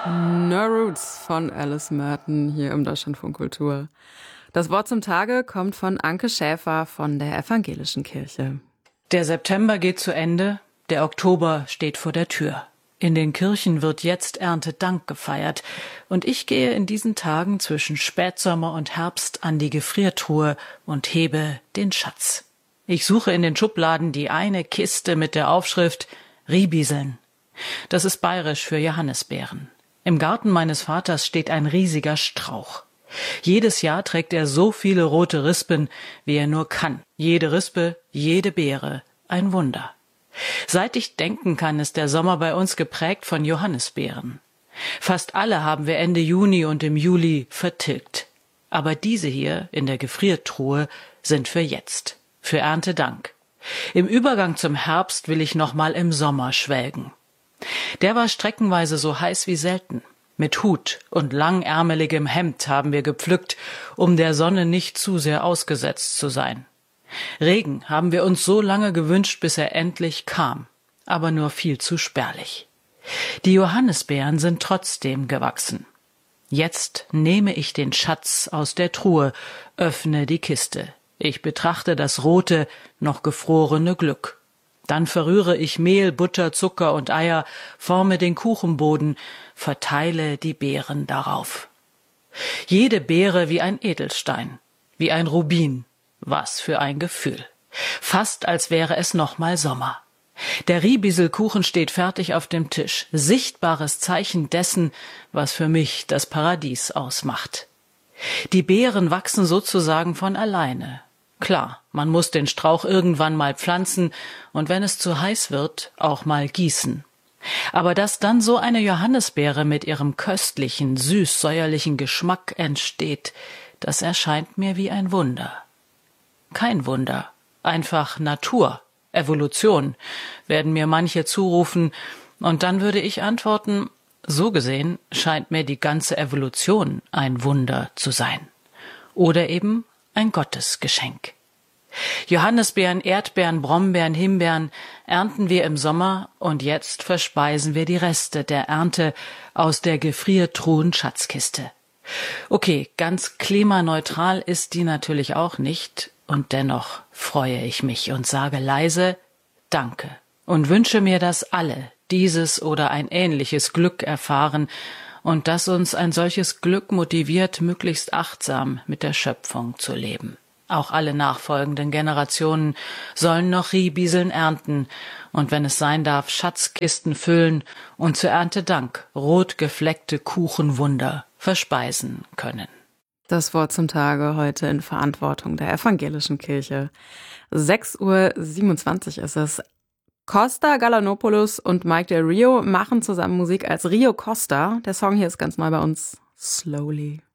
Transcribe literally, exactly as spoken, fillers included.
No Roots von Alice Merton hier im Deutschlandfunk Kultur. Das Wort zum Tage kommt von Anke Schäfer von der Evangelischen Kirche. Der September geht zu Ende, der Oktober steht vor der Tür. In den Kirchen wird jetzt Erntedank gefeiert und ich gehe in diesen Tagen zwischen Spätsommer und Herbst an die Gefriertruhe und hebe den Schatz. Ich suche in den Schubladen die eine Kiste mit der Aufschrift Riebiseln. Das ist bayerisch für Johannisbeeren. Im Garten meines Vaters steht ein riesiger Strauch. Jedes Jahr trägt er so viele rote Rispen, wie er nur kann. Jede Rispe, jede Beere, ein Wunder. Seit ich denken kann, ist der Sommer bei uns geprägt von Johannisbeeren. Fast alle haben wir Ende Juni und im Juli vertilgt. Aber diese hier in der Gefriertruhe sind für jetzt, für Erntedank. Im Übergang zum Herbst will ich noch mal im Sommer schwelgen. Der war streckenweise so heiß wie selten. Mit Hut und langärmeligem Hemd haben wir gepflückt, um der Sonne nicht zu sehr ausgesetzt zu sein. Regen haben wir uns so lange gewünscht, bis er endlich kam, aber nur viel zu spärlich. Die Johannisbeeren sind trotzdem gewachsen. Jetzt nehme ich den Schatz aus der Truhe, öffne die Kiste. Ich betrachte das rote, noch gefrorene Glück. Dann verrühre ich Mehl, Butter, Zucker und Eier, forme den Kuchenboden, verteile die Beeren darauf. Jede Beere wie ein Edelstein, wie ein Rubin. Was für ein Gefühl. Fast als wäre es noch mal Sommer. Der Riebiselkuchen steht fertig auf dem Tisch. Sichtbares Zeichen dessen, was für mich das Paradies ausmacht. Die Beeren wachsen sozusagen von alleine. Klar, man muss den Strauch irgendwann mal pflanzen und wenn es zu heiß wird, auch mal gießen. Aber dass dann so eine Johannisbeere mit ihrem köstlichen, süß-säuerlichen Geschmack entsteht, das erscheint mir wie ein Wunder. Kein Wunder, einfach Natur, Evolution, werden mir manche zurufen, und dann würde ich antworten, so gesehen scheint mir die ganze Evolution ein Wunder zu sein. Oder eben ein Gottesgeschenk. Johannisbeeren, Erdbeeren, Brombeeren, Himbeeren ernten wir im Sommer und jetzt verspeisen wir die Reste der Ernte aus der Gefriertruhen-Schatzkiste. Okay, ganz klimaneutral ist die natürlich auch nicht und dennoch freue ich mich und sage leise Danke und wünsche mir, dass alle dieses oder ein ähnliches Glück erfahren und dass uns ein solches Glück motiviert, möglichst achtsam mit der Schöpfung zu leben. Auch alle nachfolgenden Generationen sollen noch Riebiseln ernten und wenn es sein darf, Schatzkisten füllen und zur Erntedank rot gefleckte Kuchenwunder verspeisen können. Das Wort zum Tage heute in Verantwortung der Evangelischen Kirche. sechs Uhr siebenundzwanzig ist es. Costa Galanopoulos und Mike Del Rio machen zusammen Musik als Rio Costa. Der Song hier ist ganz neu bei uns. Slowly.